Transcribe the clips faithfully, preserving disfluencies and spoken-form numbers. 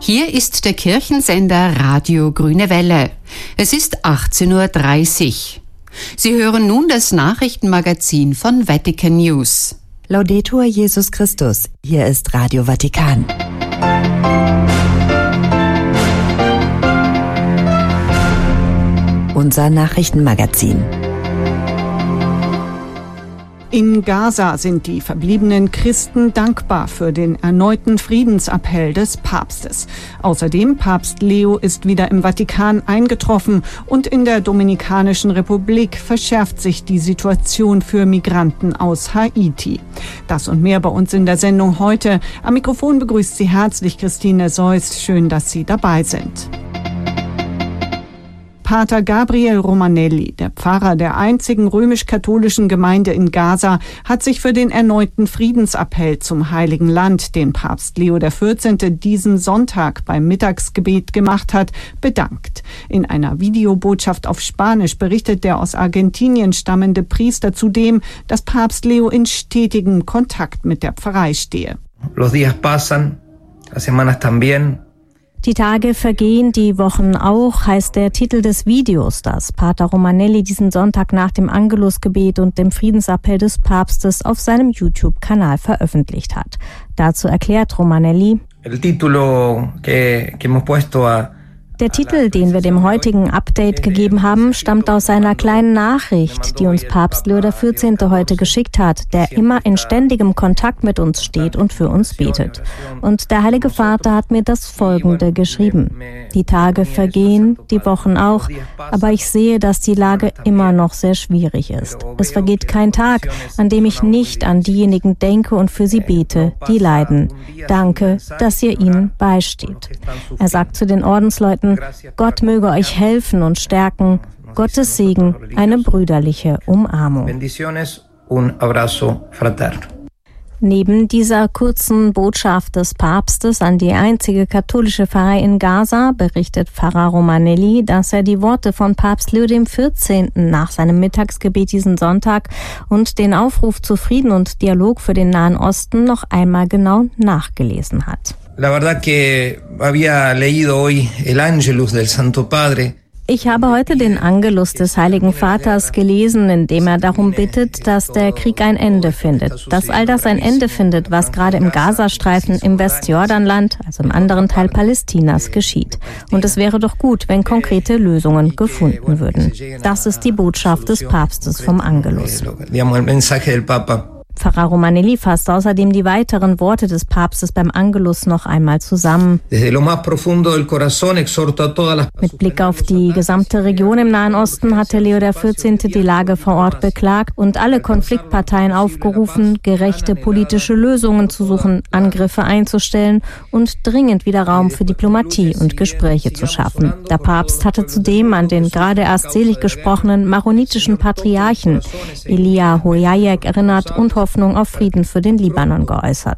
Hier ist der Kirchensender Radio Grüne Welle. Es ist achtzehn Uhr dreißig. Sie hören nun das Nachrichtenmagazin von Vatican News. Laudetur Jesus Christus. Hier ist Radio Vatikan. Unser Nachrichtenmagazin. In Gaza sind die verbliebenen Christen dankbar für den erneuten Friedensappell des Papstes. Außerdem, Papst Leo ist wieder im Vatikan eingetroffen und in der Dominikanischen Republik verschärft sich die Situation für Migranten aus Haiti. Das und mehr bei uns in der Sendung heute. Am Mikrofon begrüßt Sie herzlich Christine Seuss. Schön, dass Sie dabei sind. Pater Gabriel Romanelli, der Pfarrer der einzigen römisch-katholischen Gemeinde in Gaza, hat sich für den erneuten Friedensappell zum Heiligen Land, den Papst Leo der vierzehnte diesen Sonntag beim Mittagsgebet gemacht hat, bedankt. In einer Videobotschaft auf Spanisch berichtet der aus Argentinien stammende Priester zudem, dass Papst Leo in stetigem Kontakt mit der Pfarrei stehe. Los días pasan, las semanas también. Die Tage vergehen, die Wochen auch, heißt der Titel des Videos, das Pater Romanelli diesen Sonntag nach dem Angelusgebet und dem Friedensappell des Papstes auf seinem YouTube-Kanal veröffentlicht hat. Dazu erklärt Romanelli: El título que, que hemos puesto a Der Titel, den wir dem heutigen Update gegeben haben, stammt aus einer kleinen Nachricht, die uns Papst Leo der vierzehnte heute geschickt hat, der immer in ständigem Kontakt mit uns steht und für uns betet. Und der Heilige Vater hat mir das Folgende geschrieben: Die Tage vergehen, die Wochen auch, aber ich sehe, dass die Lage immer noch sehr schwierig ist. Es vergeht kein Tag, an dem ich nicht an diejenigen denke und für sie bete, die leiden. Danke, dass ihr ihnen beisteht. Er sagt zu den Ordensleuten: Gott möge euch helfen und stärken. Gottes Segen, eine brüderliche Umarmung. Neben dieser kurzen Botschaft des Papstes an die einzige katholische Pfarrei in Gaza berichtet Pfarrer Romanelli, dass er die Worte von Papst Leo dem vierzehnten nach seinem Mittagsgebet diesen Sonntag und den Aufruf zu Frieden und Dialog für den Nahen Osten noch einmal genau nachgelesen hat. La verdad que había leído hoy el Ángelus del Santo Padre. Ich habe heute den Angelus des Heiligen Vaters gelesen, in dem er darum bittet, dass der Krieg ein Ende findet. Dass all das ein Ende findet, was gerade im Gazastreifen, im Westjordanland, also im anderen Teil Palästinas, geschieht. Und es wäre doch gut, wenn konkrete Lösungen gefunden würden. Das ist die Botschaft des Papstes vom Angelus. Pfarrer Romanelli fasst außerdem die weiteren Worte des Papstes beim Angelus noch einmal zusammen. Mit Blick auf die gesamte Region im Nahen Osten hatte Leo der vierzehnte die Lage vor Ort beklagt und alle Konfliktparteien aufgerufen, gerechte politische Lösungen zu suchen, Angriffe einzustellen und dringend wieder Raum für Diplomatie und Gespräche zu schaffen. Der Papst hatte zudem an den gerade erst selig gesprochenen maronitischen Patriarchen Elia Hoyayek erinnert und Hoffnung auf Frieden für den Libanon geäußert.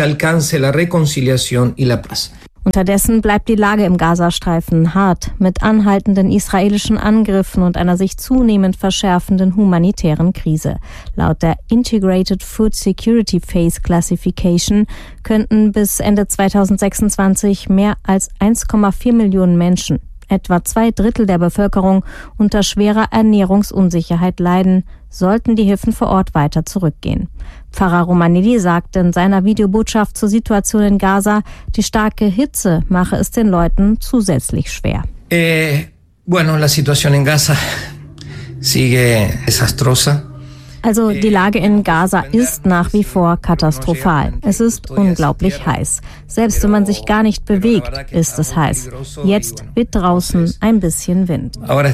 Unterdessen bleibt die Lage im Gazastreifen hart, mit anhaltenden israelischen Angriffen und einer sich zunehmend verschärfenden humanitären Krise. Laut der Integrated Food Security Phase Classification könnten bis Ende zweitausendsechsundzwanzig mehr als eins Komma vier Millionen Menschen, etwa zwei Drittel der Bevölkerung, unter schwerer Ernährungsunsicherheit leiden, sollten die Hilfen vor Ort weiter zurückgehen. Pfarrer Romanelli sagte in seiner Videobotschaft zur Situation in Gaza, die starke Hitze mache es den Leuten zusätzlich schwer. Eh, bueno, la situación en Gaza sigue desastrosa. Also die Lage in Gaza ist nach wie vor katastrophal. Es ist unglaublich heiß. Selbst wenn man sich gar nicht bewegt, ist es heiß. Jetzt weht draußen ein bisschen Wind.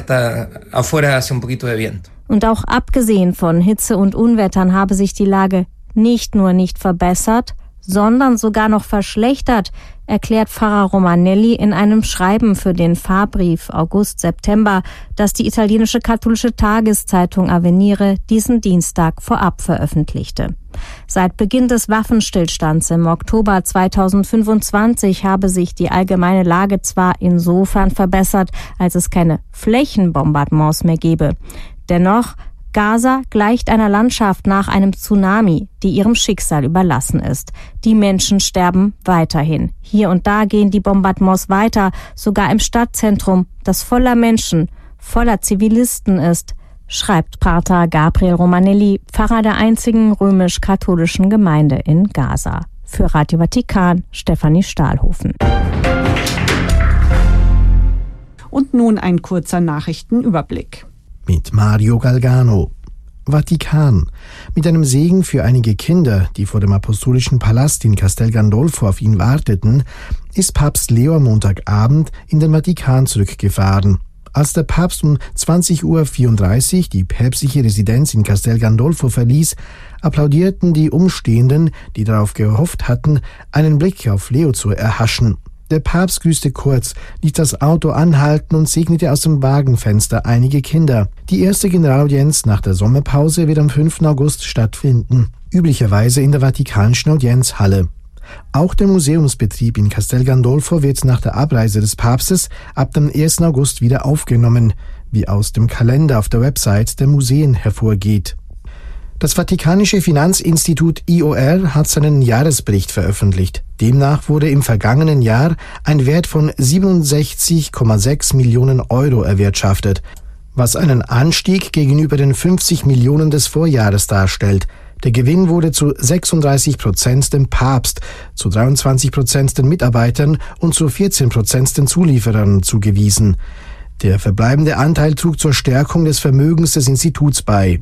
Und auch abgesehen von Hitze und Unwettern habe sich die Lage nicht nur nicht verbessert, sondern sogar noch verschlechtert, erklärt Pfarrer Romanelli in einem Schreiben für den Fahrbrief August-September, das die italienische katholische Tageszeitung Avvenire diesen Dienstag vorab veröffentlichte. Seit Beginn des Waffenstillstands im Oktober zweitausendfünfundzwanzig habe sich die allgemeine Lage zwar insofern verbessert, als es keine Flächenbombardements mehr gebe. Dennoch Gaza gleicht einer Landschaft nach einem Tsunami, die ihrem Schicksal überlassen ist. Die Menschen sterben weiterhin. Hier und da gehen die Bombardements weiter, sogar im Stadtzentrum, das voller Menschen, voller Zivilisten ist, schreibt Pater Gabriel Romanelli, Pfarrer der einzigen römisch-katholischen Gemeinde in Gaza. Für Radio Vatikan, Stefanie Stahlhofen. Und nun ein kurzer Nachrichtenüberblick. Mit Mario Galgano. Vatikan. Mit einem Segen für einige Kinder, die vor dem Apostolischen Palast in Castel Gandolfo auf ihn warteten, ist Papst Leo am Montagabend in den Vatikan zurückgefahren. Als der Papst um zwanzig Uhr vierunddreißig die päpstliche Residenz in Castel Gandolfo verließ, applaudierten die Umstehenden, die darauf gehofft hatten, einen Blick auf Leo zu erhaschen. Der Papst grüßte kurz, ließ das Auto anhalten und segnete aus dem Wagenfenster einige Kinder. Die erste Generalaudienz nach der Sommerpause wird am fünften August stattfinden, üblicherweise in der Vatikanischen Audienzhalle. Auch der Museumsbetrieb in Castel Gandolfo wird nach der Abreise des Papstes ab dem ersten August wieder aufgenommen, wie aus dem Kalender auf der Website der Museen hervorgeht. Das Vatikanische Finanzinstitut I O R hat seinen Jahresbericht veröffentlicht. Demnach wurde im vergangenen Jahr ein Wert von siebenundsechzig Komma sechs Millionen Euro erwirtschaftet, was einen Anstieg gegenüber den fünfzig Millionen des Vorjahres darstellt. Der Gewinn wurde zu sechsunddreißig Prozent dem Papst, zu dreiundzwanzig Prozent den Mitarbeitern und zu vierzehn Prozent den Zulieferern zugewiesen. Der verbleibende Anteil trug zur Stärkung des Vermögens des Instituts bei.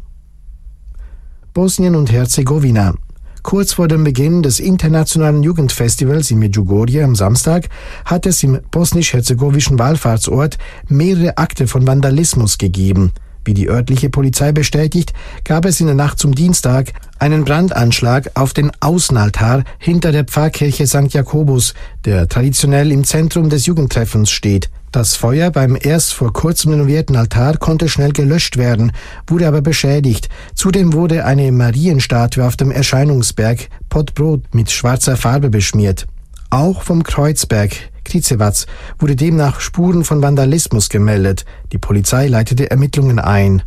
Bosnien und Herzegowina. Kurz vor dem Beginn des internationalen Jugendfestivals in Medjugorje am Samstag hat es im bosnisch-herzegowischen Wallfahrtsort mehrere Akte von Vandalismus gegeben. Wie die örtliche Polizei bestätigt, gab es in der Nacht zum Dienstag einen Brandanschlag auf den Außenaltar hinter der Pfarrkirche Sankt Jakobus, der traditionell im Zentrum des Jugendtreffens steht. Das Feuer beim erst vor kurzem renovierten Altar konnte schnell gelöscht werden, wurde aber beschädigt. Zudem wurde eine Marienstatue auf dem Erscheinungsberg Podbrod mit schwarzer Farbe beschmiert. Auch vom Kreuzberg Krizevac wurde demnach Spuren von Vandalismus gemeldet. Die Polizei leitete Ermittlungen ein.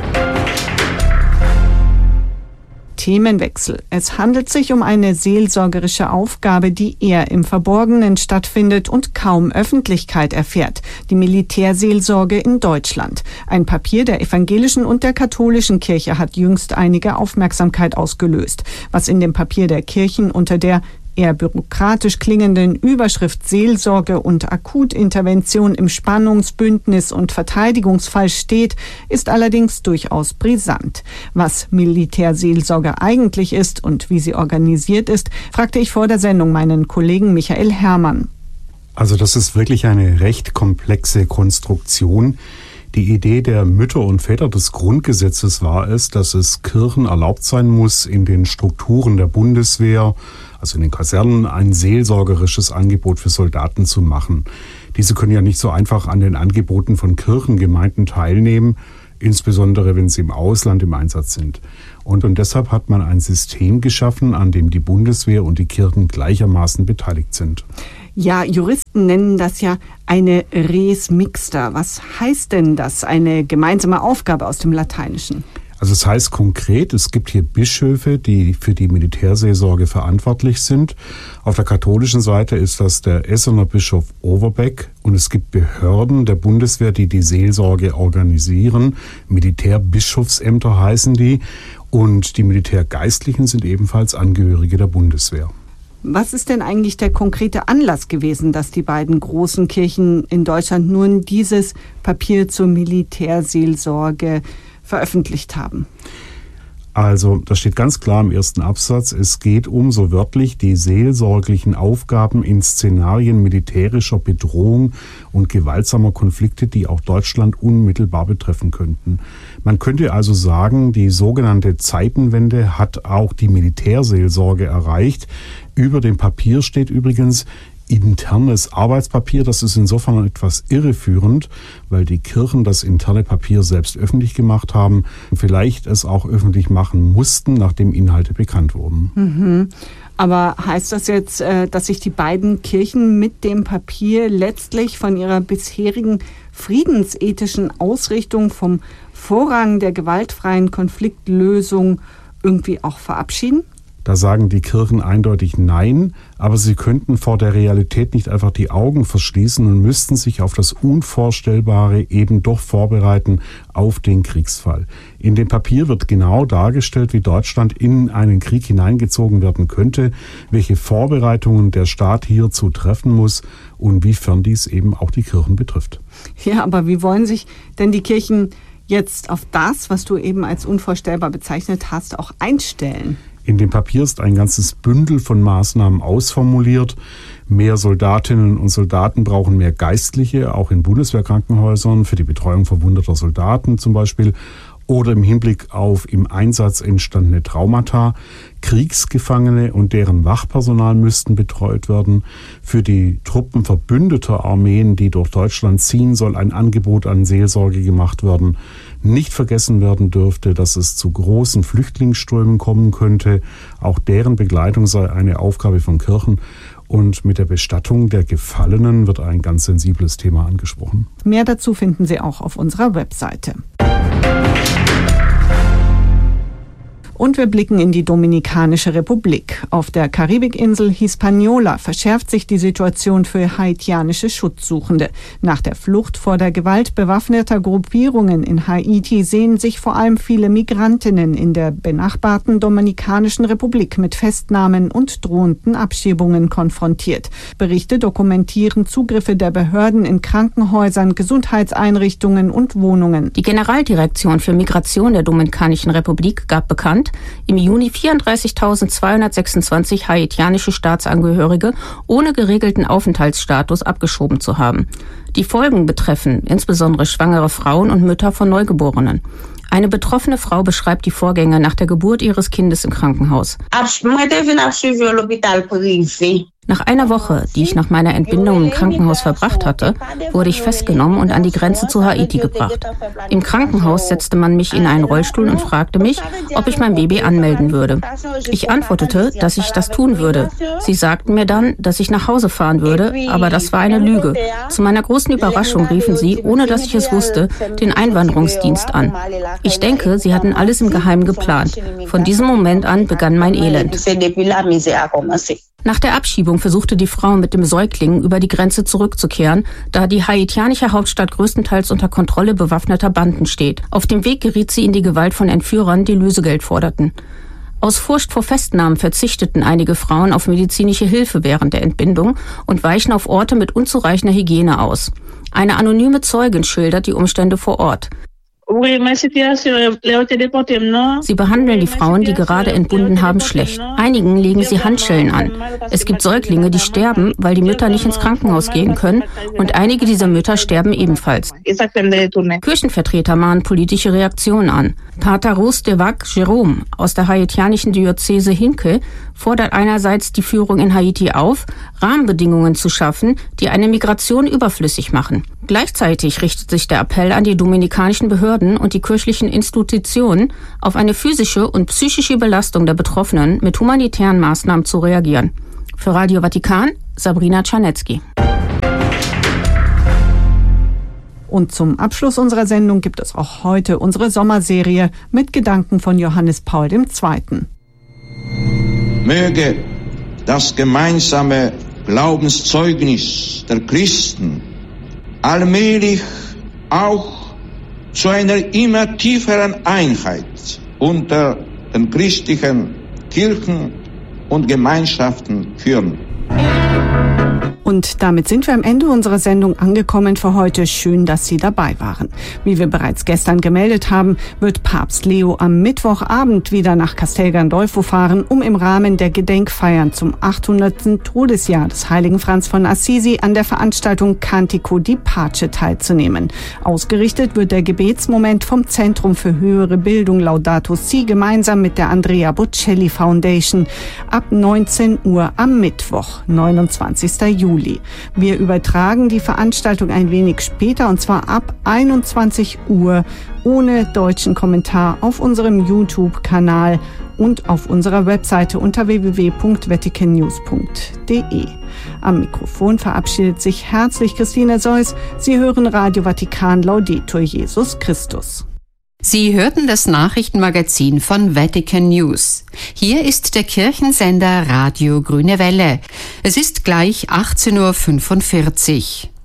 Themenwechsel. Es handelt sich um eine seelsorgerische Aufgabe, die eher im Verborgenen stattfindet und kaum Öffentlichkeit erfährt. Die Militärseelsorge in Deutschland. Ein Papier der evangelischen und der katholischen Kirche hat jüngst einige Aufmerksamkeit ausgelöst. Was in dem Papier der Kirchen unter der eher bürokratisch klingenden Überschrift Seelsorge und Akutintervention im Spannungsbündnis und Verteidigungsfall steht, ist allerdings durchaus brisant. Was Militärseelsorge eigentlich ist und wie sie organisiert ist, fragte ich vor der Sendung meinen Kollegen Michael Herrmann. Also das ist wirklich eine recht komplexe Konstruktion. Die Idee der Mütter und Väter des Grundgesetzes war es, dass es Kirchen erlaubt sein muss, in den Strukturen der Bundeswehr, also in den Kasernen, ein seelsorgerisches Angebot für Soldaten zu machen. Diese können ja nicht so einfach an den Angeboten von Kirchengemeinden teilnehmen, insbesondere wenn sie im Ausland im Einsatz sind. Und, und deshalb hat man ein System geschaffen, an dem die Bundeswehr und die Kirchen gleichermaßen beteiligt sind. Ja, Juristen nennen das ja eine res mixta. Was heißt denn das, eine gemeinsame Aufgabe aus dem Lateinischen? Also es heißt konkret, es gibt hier Bischöfe, die für die Militärseelsorge verantwortlich sind. Auf der katholischen Seite ist das der Essener Bischof Overbeck und es gibt Behörden der Bundeswehr, die die Seelsorge organisieren. Militärbischofsämter heißen die und die Militärgeistlichen sind ebenfalls Angehörige der Bundeswehr. Was ist denn eigentlich der konkrete Anlass gewesen, dass die beiden großen Kirchen in Deutschland nun dieses Papier zur Militärseelsorge veröffentlicht haben? Also, das steht ganz klar im ersten Absatz. Es geht um, so wörtlich, die seelsorglichen Aufgaben in Szenarien militärischer Bedrohung und gewaltsamer Konflikte, die auch Deutschland unmittelbar betreffen könnten. Man könnte also sagen, die sogenannte Zeitenwende hat auch die Militärseelsorge erreicht. Über dem Papier steht übrigens, internes Arbeitspapier. Das ist insofern etwas irreführend, weil die Kirchen das interne Papier selbst öffentlich gemacht haben, vielleicht es auch öffentlich machen mussten, nachdem Inhalte bekannt wurden. Mhm. Aber heißt das jetzt, dass sich die beiden Kirchen mit dem Papier letztlich von ihrer bisherigen friedensethischen Ausrichtung vom Vorrang der gewaltfreien Konfliktlösung irgendwie auch verabschieden? Da sagen die Kirchen eindeutig Nein, aber sie könnten vor der Realität nicht einfach die Augen verschließen und müssten sich auf das Unvorstellbare eben doch vorbereiten auf den Kriegsfall. In dem Papier wird genau dargestellt, wie Deutschland in einen Krieg hineingezogen werden könnte, welche Vorbereitungen der Staat hierzu treffen muss und wiefern dies eben auch die Kirchen betrifft. Ja, aber wie wollen sich denn die Kirchen jetzt auf das, was du eben als unvorstellbar bezeichnet hast, auch einstellen? In dem Papier ist ein ganzes Bündel von Maßnahmen ausformuliert. Mehr Soldatinnen und Soldaten brauchen mehr Geistliche, auch in Bundeswehrkrankenhäusern, für die Betreuung verwundeter Soldaten zum Beispiel. Oder im Hinblick auf im Einsatz entstandene Traumata. Kriegsgefangene und deren Wachpersonal müssten betreut werden. Für die Truppen verbündeter Armeen, die durch Deutschland ziehen, soll ein Angebot an Seelsorge gemacht werden. Nicht vergessen werden dürfte, dass es zu großen Flüchtlingsströmen kommen könnte. Auch deren Begleitung sei eine Aufgabe von Kirchen. Und mit der Bestattung der Gefallenen wird ein ganz sensibles Thema angesprochen. Mehr dazu finden Sie auch auf unserer Webseite. Und wir blicken in die Dominikanische Republik. Auf der Karibikinsel Hispaniola verschärft sich die Situation für haitianische Schutzsuchende. Nach der Flucht vor der Gewalt bewaffneter Gruppierungen in Haiti sehen sich vor allem viele Migrantinnen in der benachbarten Dominikanischen Republik mit Festnahmen und drohenden Abschiebungen konfrontiert. Berichte dokumentieren Zugriffe der Behörden in Krankenhäusern, Gesundheitseinrichtungen und Wohnungen. Die Generaldirektion für Migration der Dominikanischen Republik gab bekannt, im Juni vierunddreißigtausendzweihundertsechsundzwanzig haitianische Staatsangehörige ohne geregelten Aufenthaltsstatus abgeschoben zu haben. Die Folgen betreffen insbesondere schwangere Frauen und Mütter von Neugeborenen. Eine betroffene Frau beschreibt die Vorgänge nach der Geburt ihres Kindes im Krankenhaus. Nach einer Woche, die ich nach meiner Entbindung im Krankenhaus verbracht hatte, wurde ich festgenommen und an die Grenze zu Haiti gebracht. Im Krankenhaus setzte man mich in einen Rollstuhl und fragte mich, ob ich mein Baby anmelden würde. Ich antwortete, dass ich das tun würde. Sie sagten mir dann, dass ich nach Hause fahren würde, aber das war eine Lüge. Zu meiner großen Überraschung riefen sie, ohne dass ich es wusste, den Einwanderungsdienst an. Ich denke, sie hatten alles im Geheimen geplant. Von diesem Moment an begann mein Elend. Nach der Abschiebung versuchte die Frau mit dem Säugling über die Grenze zurückzukehren, da die haitianische Hauptstadt größtenteils unter Kontrolle bewaffneter Banden steht. Auf dem Weg geriet sie in die Gewalt von Entführern, die Lösegeld forderten. Aus Furcht vor Festnahmen verzichteten einige Frauen auf medizinische Hilfe während der Entbindung und weichen auf Orte mit unzureichender Hygiene aus. Eine anonyme Zeugin schildert die Umstände vor Ort. Sie behandeln die Frauen, die gerade entbunden haben, schlecht. Einigen legen sie Handschellen an. Es gibt Säuglinge, die sterben, weil die Mütter nicht ins Krankenhaus gehen können, und einige dieser Mütter sterben ebenfalls. Kirchenvertreter mahnen politische Reaktionen an. Pater Ros de Vac Jerome aus der haitianischen Diözese Hinke fordert einerseits die Führung in Haiti auf, Rahmenbedingungen zu schaffen, die eine Migration überflüssig machen. Gleichzeitig richtet sich der Appell an die dominikanischen Behörden und die kirchlichen Institutionen, auf eine physische und psychische Belastung der Betroffenen mit humanitären Maßnahmen zu reagieren. Für Radio Vatikan, Sabrina Czarnecki. Und zum Abschluss unserer Sendung gibt es auch heute unsere Sommerserie mit Gedanken von Johannes Paul der Zweite. Möge das gemeinsame Glaubenszeugnis der Christen allmählich auch zu einer immer tieferen Einheit unter den christlichen Kirchen und Gemeinschaften führen. Und damit sind wir am Ende unserer Sendung angekommen für heute. Schön, dass Sie dabei waren. Wie wir bereits gestern gemeldet haben, wird Papst Leo am Mittwochabend wieder nach Castel Gandolfo fahren, um im Rahmen der Gedenkfeiern zum achthundertsten Todesjahr des heiligen Franz von Assisi an der Veranstaltung Cantico di Pace teilzunehmen. Ausgerichtet wird der Gebetsmoment vom Zentrum für höhere Bildung Laudato Si gemeinsam mit der Andrea Bocelli Foundation ab neunzehn Uhr am Mittwoch, neunundzwanzigsten Juli. Juli. Wir übertragen die Veranstaltung ein wenig später, und zwar ab einundzwanzig Uhr ohne deutschen Kommentar auf unserem YouTube-Kanal und auf unserer Webseite unter w w w punkt vatican news punkt d e. Am Mikrofon verabschiedet sich herzlich Christine Seuss. Sie hören Radio Vatikan, Laudetur Jesus Christus. Sie hörten das Nachrichtenmagazin von Vatican News. Hier ist der Kirchensender Radio Grüne Welle. Es ist gleich achtzehn Uhr fünfundvierzig.